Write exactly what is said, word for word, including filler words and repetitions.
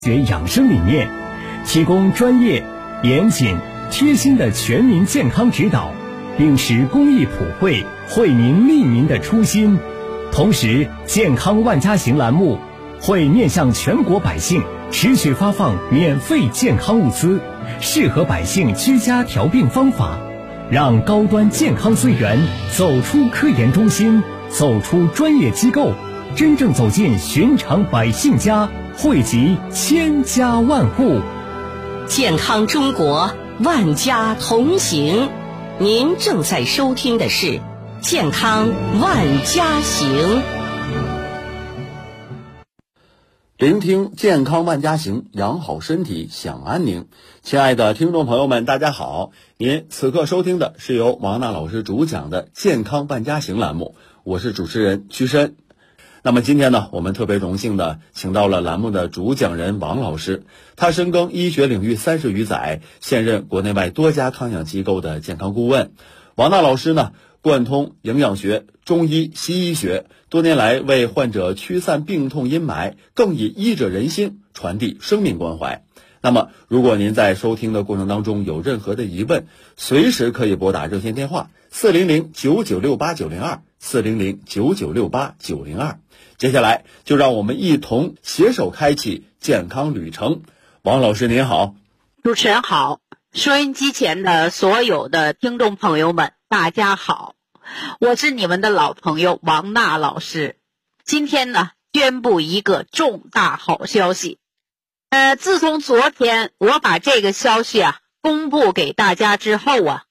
学养生理念，提供专业、严谨、贴心的全民健康指导，秉持公益普惠、惠民利民的初心。同时，健康万家行栏目会面向全国百姓持续发放免费健康物资，适合百姓居家调病方法，让高端健康资源走出科研中心，走出专业机构，真正走进寻常百姓家，惠及千家万户。 健康中国，万家同行。您正在收听的是健康万家行。 聆听健康万家行，养好身体享安宁。亲爱的听众朋友们，大家好，您此刻收听的是由王娜老师主讲的健康万家行栏目，我是主持人屈深。那么今天呢，我们特别荣幸的请到了栏目的主讲人王老师，他深耕医学领域三十余载，现任国内外多家康养机构的健康顾问。王娜老师呢，贯通营养学、中医、西医学，多年来为患者驱散病痛阴霾，更以医者仁心，传递生命关怀。那么如果您在收听的过程当中有任何的疑问，随时可以拨打热线电话四零零九九六八九零二 四零零九九六八九零二。接下来就让我们一同携手开启健康旅程。王老师您好。 主持人好，收音机前的所有的听众朋友们大家好，我是你们的老朋友王娜老师。今天呢，宣布一个重大好消息。呃，自从昨天我把这个消息啊公布给大家之后啊，